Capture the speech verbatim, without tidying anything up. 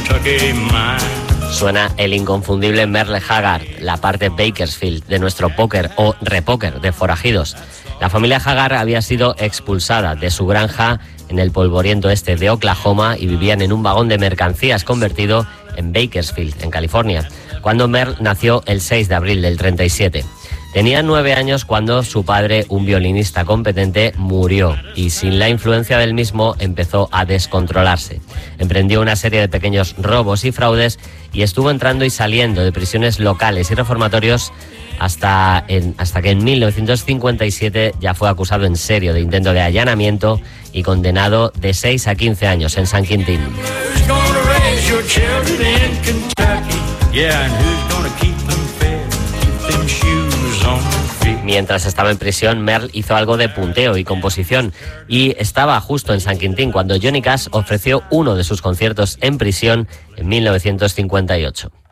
Kentucky mine. Suena el inconfundible Merle Haggard, la parte Bakersfield de nuestro póker o repóker de forajidos. La familia Haggard había sido expulsada de su granja en el polvoriento este de Oklahoma y vivían en un vagón de mercancías convertido en Bakersfield, en California, cuando Merle nació el seis de abril del treinta y siete. Tenía nueve años cuando su padre, un violinista competente, murió y sin la influencia del mismo empezó a descontrolarse. Emprendió una serie de pequeños robos y fraudes y estuvo entrando y saliendo de prisiones locales y reformatorios hasta, en, hasta que en mil novecientos cincuenta y siete ya fue acusado en serio de intento de allanamiento y condenado de seis a quince años en San Quintín. Mientras estaba en prisión, Merle hizo algo de punteo y composición y estaba justo en San Quintín cuando Johnny Cash ofreció uno de sus conciertos en prisión en mil novecientos cincuenta y ocho.